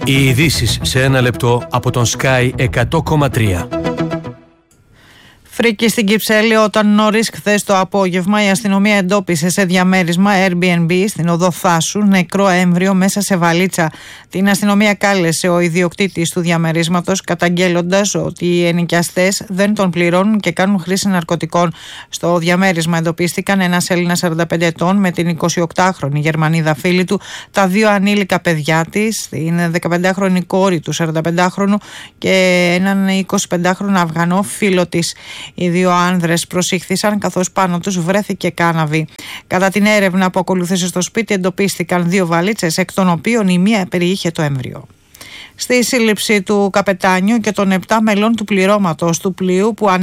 Οι ειδήσεις σε ένα λεπτό από τον Sky 100,3. Φρίκη στην Κυψέλη όταν νωρίς χθες το απόγευμα η αστυνομία εντόπισε σε διαμέρισμα Airbnb στην οδό Θάσου νεκρό έμβριο μέσα σε βαλίτσα. Την αστυνομία κάλεσε ο ιδιοκτήτης του διαμερίσματος καταγγέλλοντας ότι οι ενοικιαστές δεν τον πληρώνουν και κάνουν χρήση ναρκωτικών. Στο διαμέρισμα εντοπίστηκαν ένας Έλληνας 45 ετών με την 28χρονη Γερμανίδα φίλη του, τα δύο ανήλικα παιδιά της, την 15χρονη κόρη του 45χρονου και έναν 25χρονο Αφγανό φίλο της. Οι δύο άνδρες προσήχθησαν καθώς πάνω τους βρέθηκε κάναβη. Κατά την έρευνα που ακολούθησε στο σπίτι εντοπίστηκαν δύο βαλίτσες, εκ των οποίων η μία περιείχε το έμβριο. Στη σύλληψη του καπετάνιου και των 7 μελών του πληρώματος του πλοίου που